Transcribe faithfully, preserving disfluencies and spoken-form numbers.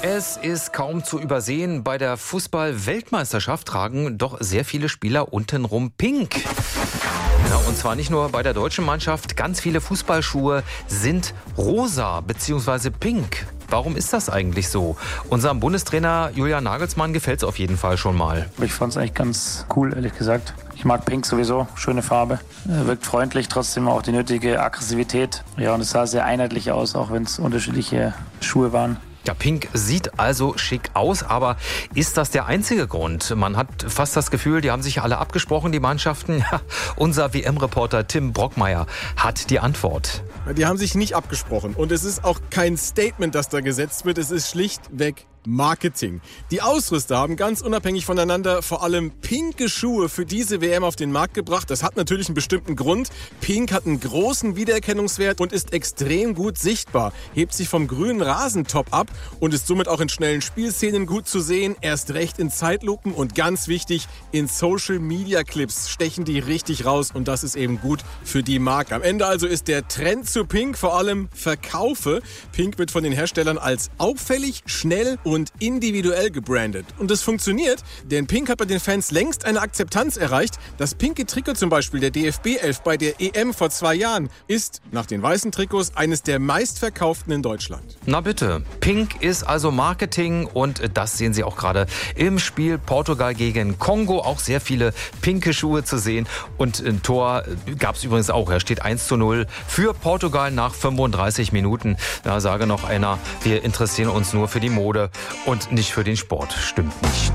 Es ist kaum zu übersehen, bei der Fußball-Weltmeisterschaft tragen doch sehr viele Spieler untenrum pink. Ja, und zwar nicht nur bei der deutschen Mannschaft, ganz viele Fußballschuhe sind rosa bzw. pink. Warum ist das eigentlich so? Unserem Bundestrainer Julian Nagelsmann gefällt es auf jeden Fall schon mal. Ich fand es eigentlich ganz cool, ehrlich gesagt. Ich mag Pink sowieso, schöne Farbe. Wirkt freundlich, trotzdem auch die nötige Aggressivität. Ja, und es sah sehr einheitlich aus, auch wenn es unterschiedliche Schuhe waren. Ja, Pink sieht also schick aus, aber ist das der einzige Grund? Man hat fast das Gefühl, die haben sich alle abgesprochen, die Mannschaften. Ja, unser W M-Reporter Tim Brockmeier hat die Antwort. Die haben sich nicht abgesprochen und es ist auch kein Statement, das da gesetzt wird. Es ist schlichtweg Marketing. Die Ausrüster haben ganz unabhängig voneinander vor allem pinke Schuhe für diese W M auf den Markt gebracht. Das hat natürlich einen bestimmten Grund. Pink hat einen großen Wiedererkennungswert und ist extrem gut sichtbar. Hebt sich vom grünen Rasentop ab und ist somit auch in schnellen Spielszenen gut zu sehen. Erst recht in Zeitlupen und ganz wichtig, in Social-Media-Clips stechen die richtig raus und das ist eben gut für die Marke. Am Ende also ist der Trend zu Pink vor allem Verkaufe. Pink wird von den Herstellern als auffällig, schnell und und individuell gebrandet. Und das funktioniert, denn Pink hat bei den Fans längst eine Akzeptanz erreicht. Das pinke Trikot zum Beispiel der D F B elf bei der E M vor zwei Jahren ist nach den weißen Trikots eines der meistverkauften in Deutschland. Na bitte, Pink ist also Marketing und das sehen Sie auch gerade im Spiel Portugal gegen Kongo. Auch sehr viele pinke Schuhe zu sehen und ein Tor gab es übrigens auch. Er steht eins zu null für Portugal nach fünfunddreißig Minuten. Da sage noch einer, wir interessieren uns nur für die Mode und nicht für den Sport. Stimmt nicht.